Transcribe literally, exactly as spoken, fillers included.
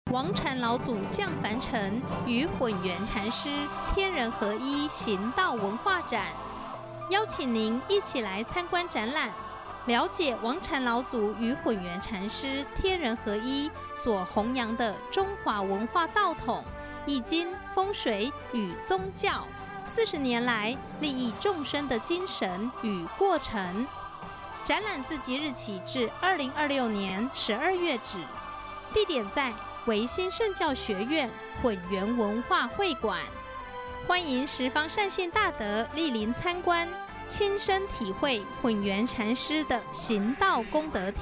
王禅老祖降凡尘与混元禅师天人合一行道文化展，邀请您一起来参观展览，了解王禅老祖与混元禅师天人合一所弘扬的中华文化道统、易经、风水与宗教四十年来利益众生的精神与过程。展览自即日起至二零二六年十二月止，地点在维新圣教学院混元文化会馆，欢迎十方善信大德莅临参观，亲身体会混元禅师的行道功德体。